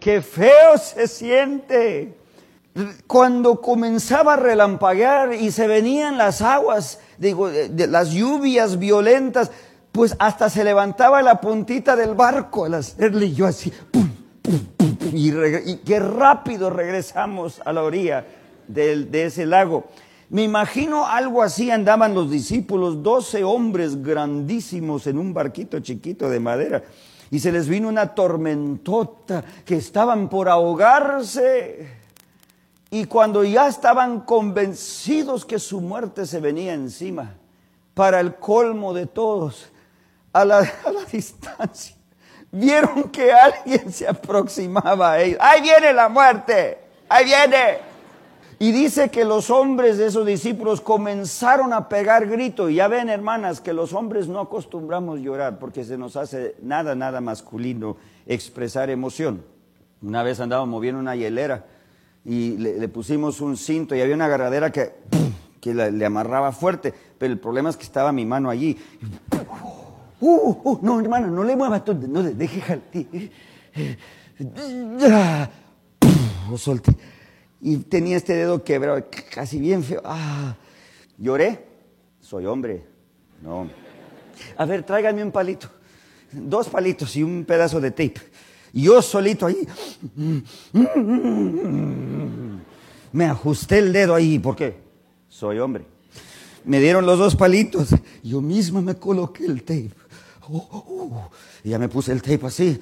¡Qué feo se siente! Cuando comenzaba a relampaguear y se venían las aguas, las lluvias violentas, pues hasta se levantaba la puntita del barco al hacerle, y yo así, ¡pum, pum, pum! Y qué rápido regresamos a la orilla de ese lago. Me imagino algo así andaban los discípulos, 12 hombres grandísimos en un barquito chiquito de madera, y se les vino una tormentota que estaban por ahogarse. Y cuando ya estaban convencidos que su muerte se venía encima, para el colmo de todos, a la distancia, vieron que alguien se aproximaba a ellos. ¡Ahí viene la muerte! ¡Ahí viene! Y dice que los hombres de esos discípulos comenzaron a pegar grito. Y ya ven, hermanas, que los hombres no acostumbramos llorar porque se nos hace nada masculino expresar emoción. Una vez andábamos moviendo una hielera y le pusimos un cinto y había una agarradera que le amarraba fuerte, pero el problema es que estaba mi mano allí. No, hermana, no le muevas, no le deje jalar. Lo solté. Y tenía este dedo quebrado, casi bien feo. ¿Lloré? Soy hombre. No. A ver, tráigame un palito. 2 palitos y un pedazo de tape. Y yo solito ahí. Me ajusté el dedo ahí. ¿Por qué? Soy hombre. Me dieron los 2 palitos. Yo misma me coloqué el tape. Y ya me puse el tape así.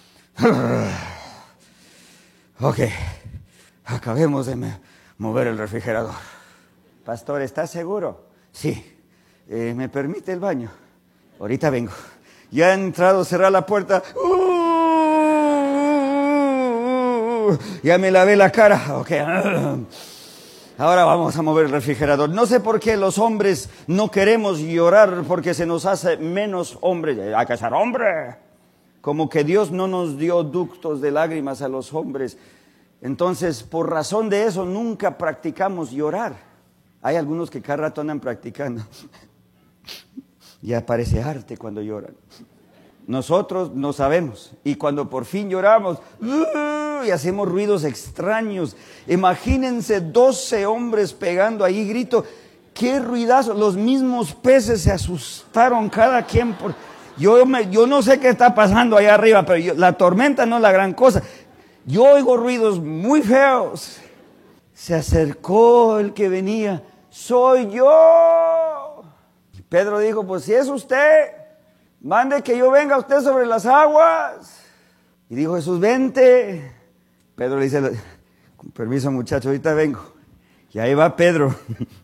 Ok. Acabemos de mover el refrigerador. Pastor, ¿estás seguro? Sí. ¿Me permite el baño? Ahorita vengo. Ya he entrado, cerrar la puerta. Ya me lavé la cara. Ok. Ahora vamos a mover el refrigerador. No sé por qué los hombres no queremos llorar porque se nos hace menos hombre. Hay que ser hombre. Como que Dios no nos dio ductos de lágrimas a los hombres. Entonces, por razón de eso, nunca practicamos llorar. Hay algunos que cada rato andan practicando. Ya parece arte cuando lloran. Nosotros no sabemos. Y cuando por fin lloramos, y hacemos ruidos extraños. Imagínense 12 hombres pegando ahí grito. ¡Qué ruidazo! Los mismos peces se asustaron cada quien. Yo no sé qué está pasando allá arriba, pero la tormenta no es la gran cosa. Yo oigo ruidos muy feos. Se acercó el que venía. ¡Soy yo! Pedro dijo, pues si es usted, mande que yo venga a usted sobre las aguas. Y dijo Jesús, vente. Pedro le dice, con permiso muchacho, ahorita vengo. Y ahí va Pedro.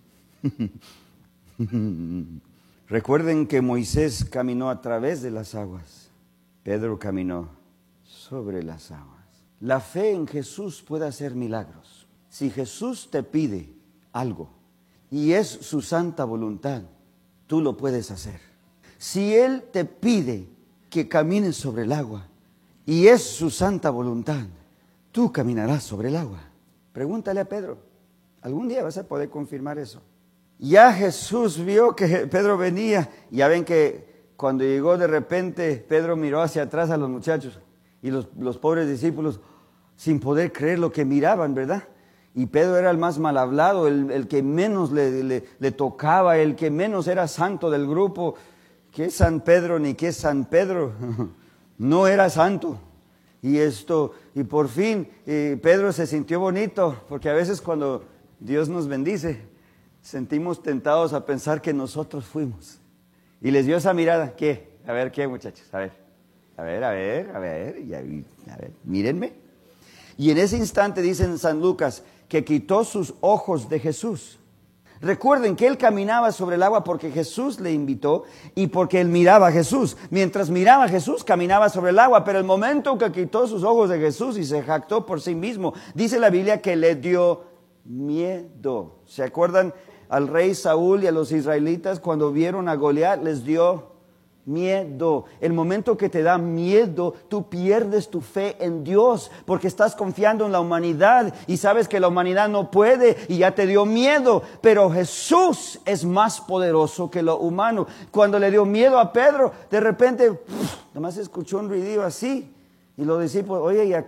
Recuerden que Moisés caminó a través de las aguas. Pedro caminó sobre las aguas. La fe en Jesús puede hacer milagros. Si Jesús te pide algo y es su santa voluntad, tú lo puedes hacer. Si Él te pide que camines sobre el agua y es su santa voluntad, tú caminarás sobre el agua. Pregúntale a Pedro. Algún día vas a poder confirmar eso. Ya Jesús vio que Pedro venía. Ya ven que cuando llegó de repente, Pedro miró hacia atrás a los muchachos y los pobres discípulos sin poder creer lo que miraban, ¿verdad? Y Pedro era el más mal hablado, el que menos le tocaba, el que menos era santo del grupo. ¿Qué es San Pedro ni qué es San Pedro? No era santo. Y por fin Pedro se sintió bonito, porque a veces cuando Dios nos bendice, sentimos tentados a pensar que nosotros fuimos. Y les dio esa mirada. ¿Qué? A ver, ¿qué, muchachos? A ver, mírenme. Y en ese instante dice en San Lucas que quitó sus ojos de Jesús. Recuerden que él caminaba sobre el agua porque Jesús le invitó y porque él miraba a Jesús. Mientras miraba a Jesús, caminaba sobre el agua, pero el momento que quitó sus ojos de Jesús y se jactó por sí mismo, dice la Biblia que le dio miedo. ¿Se acuerdan al rey Saúl y a los israelitas cuando vieron a Goliat? Les dio miedo. El momento que te da miedo, tú pierdes tu fe en Dios porque estás confiando en la humanidad y sabes que la humanidad no puede y ya te dio miedo. Pero Jesús es más poderoso que lo humano. Cuando le dio miedo a Pedro, de repente, nomás escuchó un ruido así y los discípulos, oye, ¿y